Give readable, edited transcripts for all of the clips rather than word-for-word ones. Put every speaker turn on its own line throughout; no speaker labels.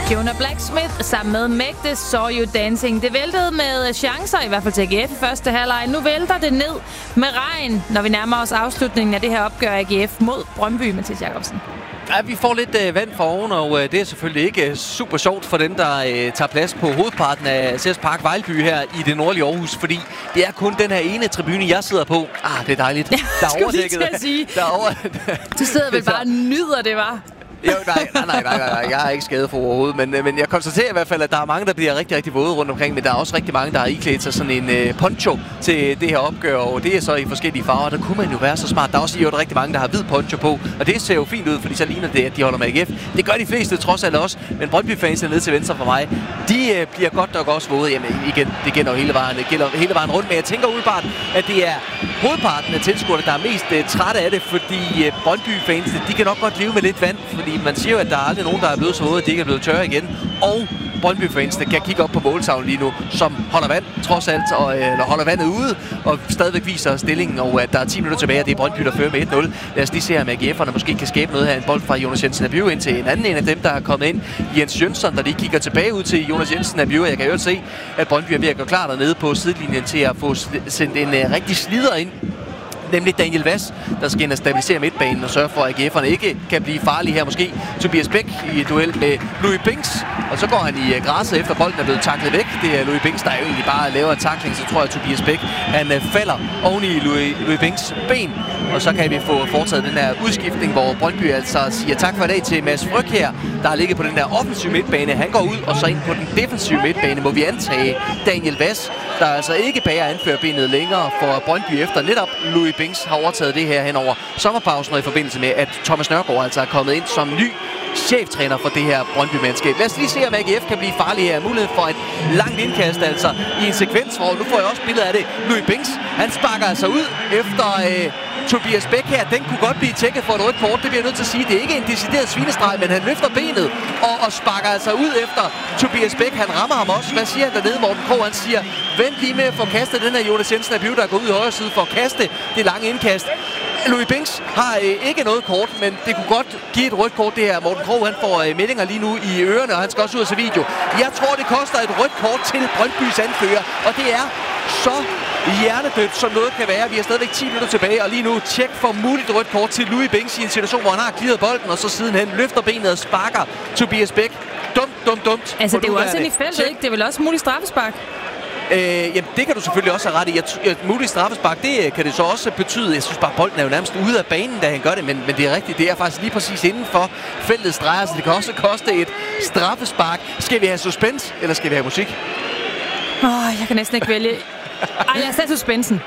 Fiona Blacksmith sammen med Magde Saw You Dancing. Det væltede med chancer, i hvert fald til AGF i første halvleg. Nu vælter det ned med regn, når vi nærmer os afslutningen af det her opgør AGF mod Brøndby, Mathias Jacobsen.
Ja, vi får lidt vand for oven, og det er selvfølgelig ikke super sjovt for dem, der tager plads på hovedparten af CS Park Vejlby her i det nordlige Aarhus, fordi det er kun den her ene tribune, jeg sidder på. Det er dejligt. Der er overdækket.
Du sidder vel bare og nyder det, var?
Jo, nej, jeg er ikke skadet for overhovedet, men jeg konstaterer i hvert fald, at der er mange, der bliver rigtig, rigtig våde rundt omkring, men der er også rigtig mange, der har iklædt sig sådan en poncho til det her opgør, og det er så i forskellige farver. Der kunne man jo være så smart. Der er også rigtig mange, der har hvid poncho på, og det ser jo fint ud, fordi så ligner det, at de holder med AGF. Det gør de fleste trods alt også, men Brøndby-fans nede til venstre for mig, de bliver godt nok også våde. Jamen igen, det gælder jo hele vejen rundt, men jeg tænker umiddelbart, at det er hovedparten af tilskuerne, der er mest trætte af det, fordi Brøndby-fans, de kan nok godt leve med lidt vand, fordi man siger jo, at der er aldrig nogen, der er blevet så våde, at de ikke er blevet tørre igen. Og Brøndby-fansene kan kigge op på måltavlen lige nu, som holder vand trods alt, eller holder vandet ude, og stadigvæk viser stillingen, og at der er 10 minutter tilbage, og det er Brøndby, der fører med 1-0. Lad os lige se, om AGF'erne måske kan skabe noget her. En bold fra Jonas Jensen Abiu ind til en anden en af dem, der er kommet ind. Jens Jønsson, der lige kigger tilbage ud til Jonas Jensen Abiu. Jeg kan jo se, at Brøndby er ved at gå klar dernede på sidelinjen til at få sendt en rigtig slider ind, nemlig Daniel Vass, der skal ind og stabilisere midtbanen og sørge for, at AGF'erne ikke kan blive farlige her. Måske Tobias Bæk i et duel med Louis Binks, og så går han i græsset efter bolden er blevet taklet væk. Det er Louis Binks, der jo egentlig bare laver en tackling, så tror jeg, at Tobias Bæk han falder oven i Louis Binks ben, og så kan vi få foretaget den her udskiftning, hvor Brøndby altså siger tak for i dag til Mads Fryg her, der har ligget på den der offensive midtbane. Han går ud, og så ind på den defensive midtbane, må vi antage Daniel Vass, der altså ikke bærer anførerbenet længere for Brøndby efter netop Louis Binks har overtaget det her hen over sommerpausen, og i forbindelse med, at Thomas Nørgaard altså er kommet ind som ny cheftræner for det her Brøndby-mandskab. Lad os lige se, om AGF kan blive farlig her. Mulighed for et langt indkast, altså i en sekvens, hvor nu får jeg også billedet af det. Louis Binks, han sparker altså ud efter Tobias Bæk her. Den kunne godt blive tjekket for et rødt kort. Det bliver jeg nødt til at sige. Det er ikke en decideret svinestreg, men han løfter benet og sparker altså ud efter Tobias Bæk. Han rammer ham også. Hvad siger han dernede? Morten Krogh, han siger, vent lige med at få kastet den her Jonas Jensen Abiu, der går ud i højre side for at kaste det lange indkast. Louis Binks har ikke noget kort, men det kunne godt give et rødt kort, det her. Morten Krogh, han får meldinger lige nu i ørerne, og han skal også ud og se video. Jeg tror, det koster et rødt kort til Brøndbys anfører, og det er så hjernedødt, som noget kan være. Vi har stadigvæk 10 minutter tilbage, og lige nu tjek for muligt rødt kort til Louis Binks i en situation, hvor han har clearet bolden, og så sidenhen løfter benet og sparker Tobias Bæk. Dumt.
Altså, det er jo også ind i feltet, ikke? Det er vel også muligt straffespark?
Jamen, det kan du selvfølgelig også have ret i. Muligt straffespark, det kan det så også betyde. Jeg synes bare, bolden er jo nærmest ude af banen, da han gør det, men det er rigtigt. Det er faktisk lige præcis inden for feltets streger, så det kan også koste et straffespark. Skal vi have suspens, eller skal vi have musik?
Jeg kan næsten ikke vælge. Lad os tage suspensen.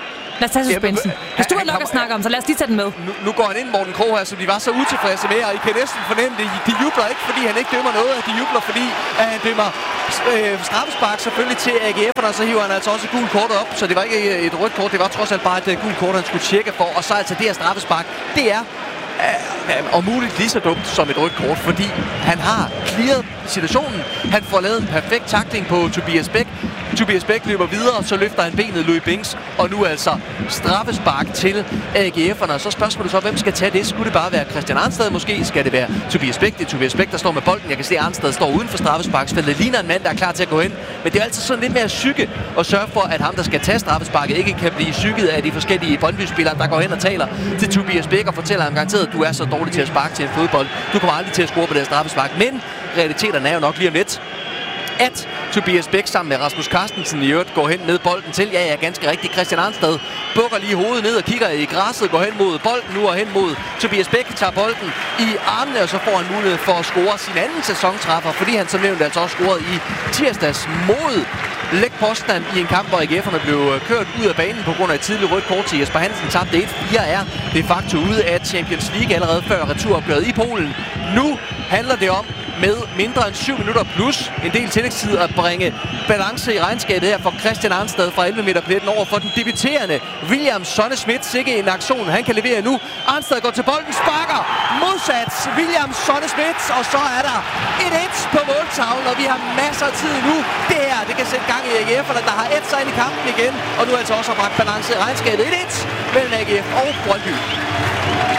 Hvis du har nok at snakke om, så lad os lige tage den med.
Nu går han ind, Morten Krogh her, som de var så utilfredse med, og I kan næsten fornemme det. De jubler ikke, fordi han ikke dømmer noget. De jubler, fordi han dømmer straffespark selvfølgelig til AGF'erne, og så hiver han altså også et gult kort op. Så det var ikke et rødt kort, det var trods alt bare et gult kort, han skulle tjekke for. Og så altså det her straffespark, det er om muligt lige så dumt som et rødt kort, fordi han har clearet situationen. Han får lavet en perfekt tackling på Tobias Bæk. Tobias Bæk løber videre, så løfter han benet Louis Binks, og nu altså straffespark til AGF'erne. Så spørgsmålet så, hvem skal tage det? Skulle det bare være Christian Arnstad måske? Skal det være Tobias Bæk? Det er Tobias Bæk, der står med bolden. Jeg kan se, at Arnstad står uden for straffesparksfeltet. Ligner en mand, der er klar til at gå hen. Men det er altid sådan lidt mere psyke at sørge for, at ham, der skal tage straffesparket, ikke kan blive psyket af de forskellige Brøndby-spillere, der går hen og taler til Tobias Bæk og fortæller ham garanteret, at du er så dårlig til at sparke til en fodbold. Du kommer aldrig til at score på det her straffespark. Men realiteterne er jo nok lige om lidt, at Tobias Bæk sammen med Rasmus Carstensen i øvrigt går hen med bolden til. Ja, ganske rigtigt. Christian Arnstad bukker lige hovedet ned og kigger i græsset, går hen mod bolden nu og hen mod Tobias Bæk, tager bolden i armene, og så får han mulighed for at score sin anden sæsontræffer, fordi han som nævnt altså også scorede i tirsdags mod Lech Poznan i en kamp, hvor AGF'erne blev kørt ud af banen på grund af et tidligt rødt kort til Jesper Hansen. Tabte 1-4 er de facto ude af Champions League allerede før returopgøret i Polen. Nu handler det om med mindre end 7 minutter plus en del tillægstid at bringe balance i regnskabet her for Christian Arnstad fra 11 meter pletten over for den debuterende William Sonne-Schmidt. Sikke en aktion, han kan levere nu. Arnstad går til bolden, sparker modsat William Sonne-Schmidt, og så er der 1-1 på måltavlen, og vi har masser af tid nu. Det her, det kan sætte gang i AGF'erne, der har sig ind i kampen igen, og nu altså også har bragt balance i regnskabet. 1-1 mellem AGF og Brøndby.